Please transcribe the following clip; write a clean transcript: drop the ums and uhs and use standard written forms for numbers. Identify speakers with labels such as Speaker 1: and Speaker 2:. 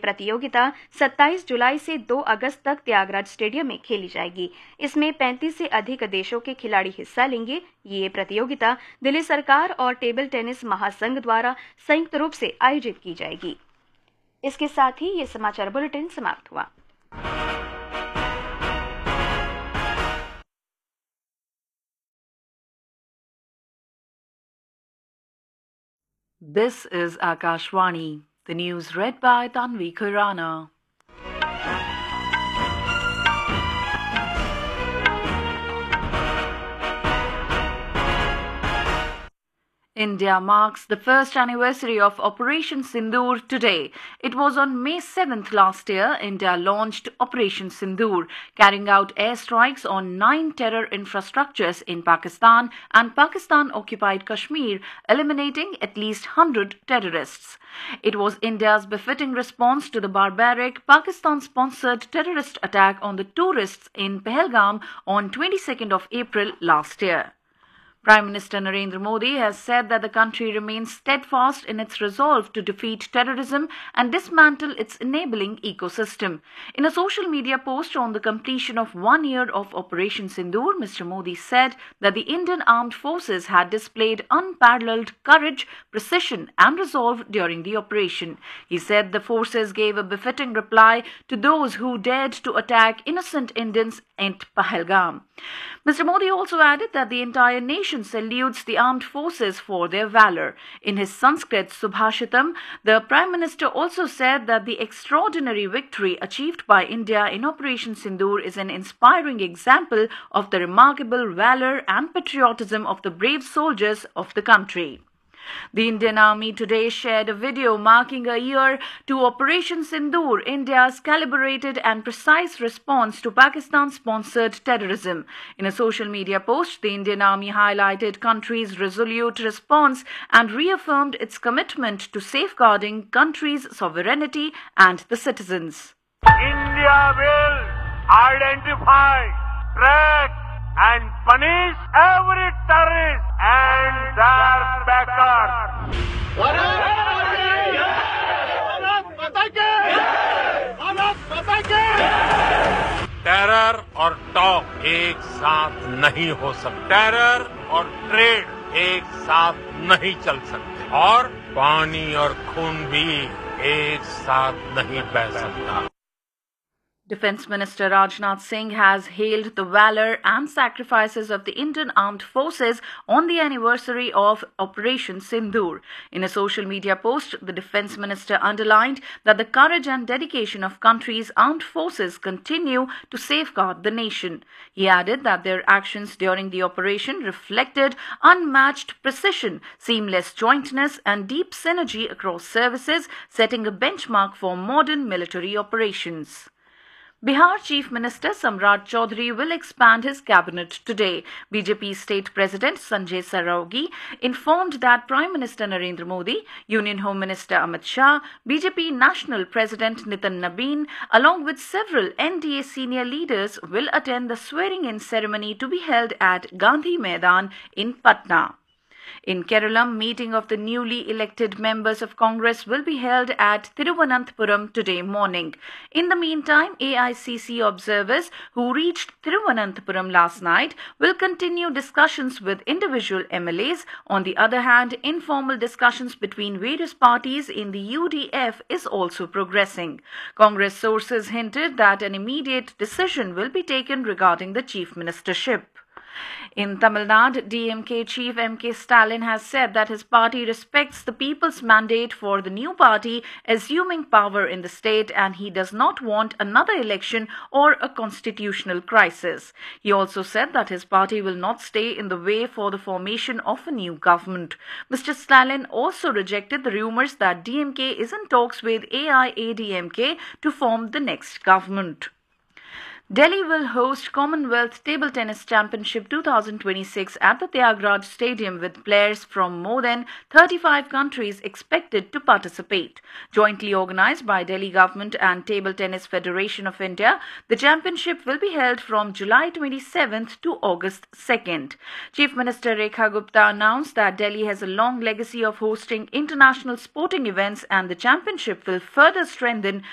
Speaker 1: प्रतियोगिता 27 जुलाई से 2 अगस्त तक त्यागराज स्टेडियम में खेली जाएगी। इसमें 35 से अधिक देशों के खिलाड़ी हिस्सा लेंगे। ये प्रतियोगिता दिल्ली सरकार और टेबल टेनिस महासंघ द्वारा संयुक्त रूप से आयोजित की जाएगी। इसके साथ ही ये समाचार बुलेटिन समाप्त हुआ।
Speaker 2: This is Akashvani. The news read by Tanvi Khurana. India marks the first anniversary of Operation Sindoor today. It was on May 7th last year India launched Operation Sindoor, carrying out airstrikes on 9 terror infrastructures in Pakistan and Pakistan-occupied Kashmir, eliminating at least 100 terrorists. It was India's befitting response to the barbaric Pakistan-sponsored terrorist attack on the tourists in Pahalgam on 22nd of April last year. Prime Minister Narendra Modi has said that the country remains steadfast in its resolve to defeat terrorism and dismantle its enabling ecosystem. In a social media post on the completion of 1 year of Operation Sindoor, Mr. Modi said that the Indian Armed Forces had displayed unparalleled courage, precision and resolve during the operation. He said the forces gave a befitting reply to those who dared to attack innocent Indians at Pahalgam. Mr. Modi also added that the entire nation salutes the armed forces for their valor. In his Sanskrit Subhashitam, the Prime Minister also said that the extraordinary victory achieved by India in Operation Sindoor is an inspiring example of the remarkable valor and patriotism of the brave soldiers of the country. The Indian Army today shared a video marking a year to Operation Sindoor, India's calibrated and precise response to Pakistan-sponsored terrorism. In a social media post, the Indian Army highlighted country's resolute response and reaffirmed its commitment to safeguarding country's sovereignty and the citizens.
Speaker 3: India will identify, track and punish every terrorist and their backers. Terror और talk एक साथ नहीं हो सकते। Terror और trade एक साथ नहीं चल सकते और पानी और खून भी एक साथ नहीं बह सकता।
Speaker 2: Defence Minister Rajnath Singh has hailed the valor and sacrifices of the Indian Armed Forces on the anniversary of Operation Sindoor. In a social media post, the Defence Minister underlined that the courage and dedication of country's armed forces continue to safeguard the nation. He added that their actions during the operation reflected unmatched precision, seamless jointness and deep synergy across services, setting a benchmark for modern military operations. Bihar Chief Minister Samrat Chaudhary will expand his cabinet today. BJP State President Sanjay Saraugi informed that Prime Minister Narendra Modi, Union Home Minister Amit Shah, BJP National President Nitin Nabin, along with several NDA senior leaders will attend the swearing-in ceremony to be held at Gandhi Maidan in Patna. In Kerala, meeting of the newly elected members of Congress will be held at Thiruvananthapuram today morning. In the meantime, AICC observers who reached Thiruvananthapuram last night will continue discussions with individual MLAs. On the other hand, informal discussions between various parties in the UDF is also progressing. Congress sources hinted that an immediate decision will be taken regarding the chief ministership. In Tamil Nadu, DMK chief M.K. Stalin has said that his party respects the people's mandate for the new party assuming power in the state and he does not want another election or a constitutional crisis. He also said that his party will not stay in the way for the formation of a new government. Mr. Stalin also rejected the rumours that DMK is in talks with AIADMK to form the next government. Delhi will host Commonwealth Table Tennis Championship 2026 at the Tyagaraja Stadium with players from more than 35 countries expected to participate. Jointly organized by Delhi Government and Table Tennis Federation of India, the championship will be held from July 27th to August 2nd. Chief Minister Rekha Gupta announced that Delhi has a long legacy of hosting international sporting events and the championship will further strengthen